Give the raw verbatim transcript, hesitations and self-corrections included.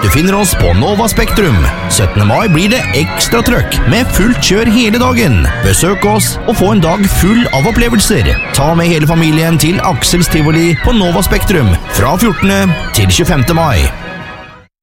Du finner oss på Nova Spektrum. syttende mai blir det ekstra trøkk med fullt kjør hele dagen. Besøk oss og få en dag full av opplevelser. Ta med hele familien til Aksels Tivoli på Nova Spektrum fra fjortende til tjuefemte mai.